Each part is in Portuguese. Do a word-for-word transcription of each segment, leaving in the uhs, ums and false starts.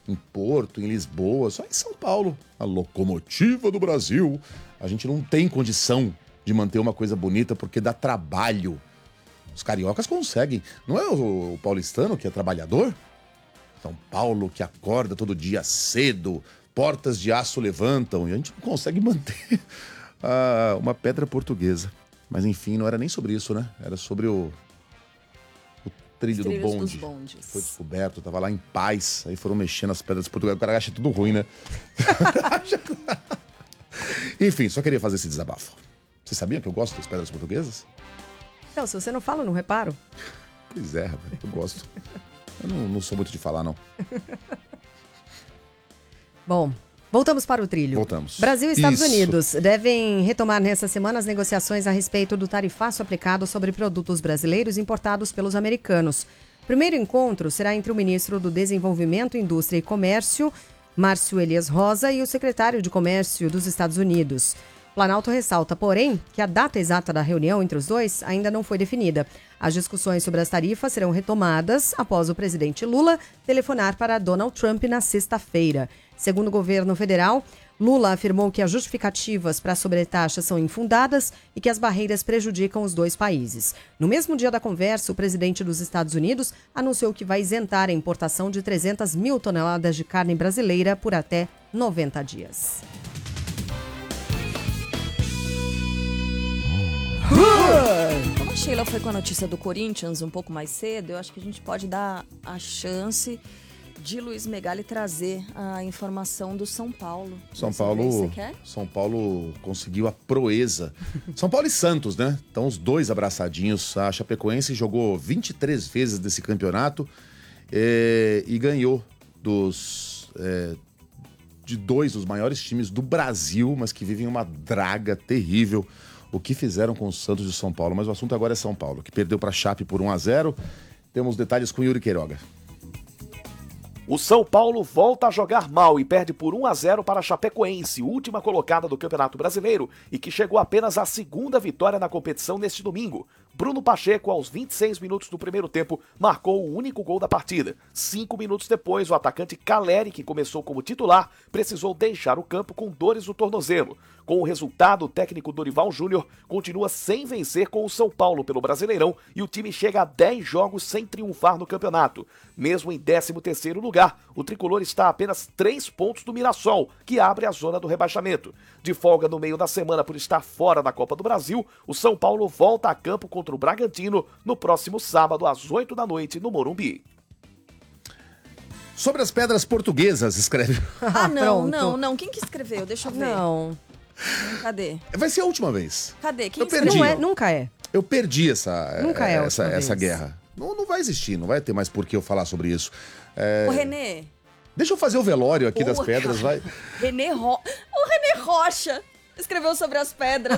em Porto, em Lisboa, só em São Paulo, a locomotiva do Brasil. A gente não tem condição de manter uma coisa bonita porque dá trabalho. Os cariocas conseguem. Não é o paulistano que é trabalhador? São Paulo que acorda todo dia cedo, portas de aço levantam e a gente não consegue manter uh, uma pedra portuguesa. Mas enfim, não era nem sobre isso, né? Era sobre o, o trilho do bonde. Foi descoberto, tava lá em paz, aí foram mexendo as pedras portuguesas. O cara acha tudo ruim, né? Enfim, só queria fazer esse desabafo. Você sabia que eu gosto das pedras portuguesas? Não, se você não fala, eu não reparo. Pois é, rapaz, eu gosto. Eu não, não sou muito de falar, não. Bom, voltamos para o trilho. Voltamos. Brasil e Estados Isso. Unidos devem retomar nessa semana as negociações a respeito do tarifaço aplicado sobre produtos brasileiros importados pelos americanos. O primeiro encontro será entre o ministro do Desenvolvimento, Indústria e Comércio, Márcio Elias Rosa, e o secretário de Comércio dos Estados Unidos. Planalto ressalta, porém, que a data exata da reunião entre os dois ainda não foi definida. As discussões sobre as tarifas serão retomadas após o presidente Lula telefonar para Donald Trump na sexta-feira. Segundo o governo federal, Lula afirmou que as justificativas para a sobretaxa são infundadas e que as barreiras prejudicam os dois países. No mesmo dia da conversa, o presidente dos Estados Unidos anunciou que vai isentar a importação de trezentas mil toneladas de carne brasileira por até noventa dias. Como a Sheila foi com a notícia do Corinthians um pouco mais cedo, eu acho que a gente pode dar a chance de Luiz Megali trazer a informação do São Paulo. São Paulo, São Paulo conseguiu a proeza. São Paulo e Santos, né? Estão os dois abraçadinhos. A Chapecoense jogou vinte e três vezes desse campeonato é, e ganhou dos é, de dois dos maiores times do Brasil, mas que vivem uma draga terrível. O que fizeram com o Santos de São Paulo. Mas o assunto agora é São Paulo, que perdeu para a Chape por um a zero. Temos detalhes com Yuri Queiroga. O São Paulo volta a jogar mal e perde por um a zero para a Chapecoense, última colocada do Campeonato Brasileiro e que chegou apenas à segunda vitória na competição neste domingo. Bruno Pacheco, aos vinte e seis minutos do primeiro tempo, marcou o único gol da partida. Cinco minutos depois, o atacante Caleri, que começou como titular, precisou deixar o campo com dores no tornozelo. Com o resultado, o técnico Dorival Júnior continua sem vencer com o São Paulo pelo Brasileirão e o time chega a dez jogos sem triunfar no campeonato. Mesmo em décimo terceiro lugar, o tricolor está a apenas três pontos do Mirassol, que abre a zona do rebaixamento. De folga no meio da semana por estar fora da Copa do Brasil, o São Paulo volta a campo contra o Bragantino no próximo sábado às oito da noite no Morumbi. Sobre as pedras portuguesas, escreve. Ah, não, não, não. Quem que escreveu? Deixa eu ver. Não. Cadê? Vai ser a última vez. Cadê? Quem eu perdi. Não é, nunca é. Eu perdi essa, nunca é essa, essa guerra. Não, não vai existir, não vai ter mais por que eu falar sobre isso. É... Ô, Renê. Deixa eu fazer o velório aqui Porra. das pedras, vai. Renê Ro... O Renê Rocha escreveu sobre as pedras.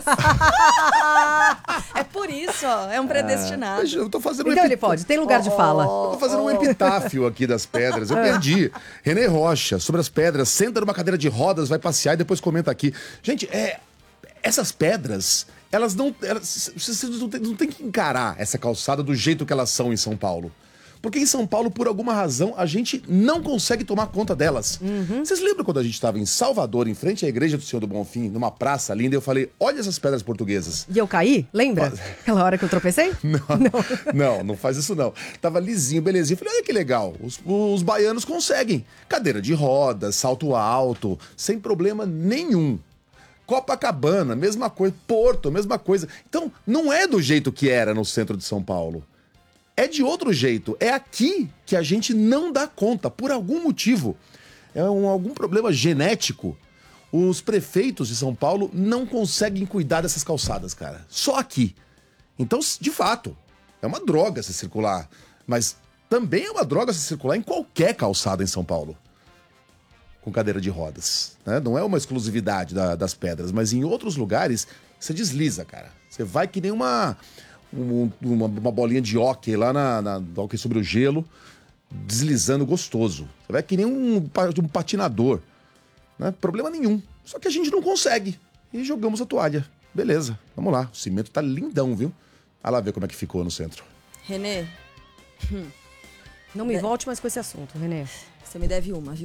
É por isso, ó. É um predestinado. Ah, eu tô fazendo um então epit... ele pode, tem lugar oh, de fala. Eu tô fazendo oh. um epitáfio aqui das pedras. Eu perdi. Renê Rocha, sobre as pedras, senta numa cadeira de rodas, vai passear e depois comenta aqui. Gente, é... essas pedras, elas não... Elas... Vocês não tem, não tem que encarar essa calçada do jeito que elas são em São Paulo. Porque em São Paulo, por alguma razão, a gente não consegue tomar conta delas. Uhum. Vocês lembram quando a gente estava em Salvador, em frente à Igreja do Senhor do Bonfim, numa praça linda, e eu falei, olha essas pedras portuguesas. E eu caí? Lembra? Aquela hora que eu tropecei? Não, não, não, não faz isso não. Tava lisinho, belezinho. Eu falei, olha que legal, os, os baianos conseguem. Cadeira de rodas, salto alto, sem problema nenhum. Copacabana, mesma coisa. Porto, mesma coisa. Então, não é do jeito que era no centro de São Paulo. É de outro jeito. É aqui que a gente não dá conta, por algum motivo. É um, algum problema genético. Os prefeitos de São Paulo não conseguem cuidar dessas calçadas, cara. Só aqui. Então, de fato, é uma droga se circular. Mas também é uma droga se circular em qualquer calçada em São Paulo. Com cadeira de rodas. Né? Não é uma exclusividade da, das pedras, mas em outros lugares você desliza, cara. Você vai que nem uma... Um, uma, uma bolinha de hóquei lá na, na hóquei sobre o gelo, deslizando gostoso. Você vai que nem um, um patinador. Né? Problema nenhum. Só que a gente não consegue. E jogamos a toalha. Beleza, vamos lá. O cimento tá lindão, viu? Vai lá ver como é que ficou no centro. Renê. Não me volte mais com esse assunto, Renê. Você me deve uma, viu?